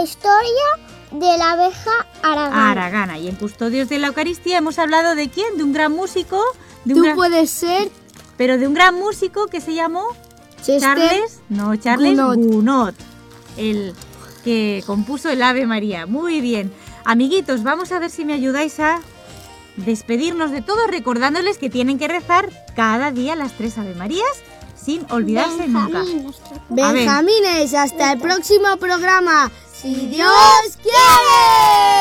historia de la abeja Aragana. Aragana. Y en Custodios de la Eucaristía hemos hablado ¿de quién? De un gran músico. Puedes ser... Pero de un gran músico que se llamó... Charles Gounod, el que compuso el Ave María. Muy bien. Amiguitos, vamos a ver si me ayudáis a despedirnos de todos, recordándoles que tienen que rezar cada día las 3 Ave Marías sin olvidarse nunca. Benjamines, hasta el próximo programa, si Dios quiere.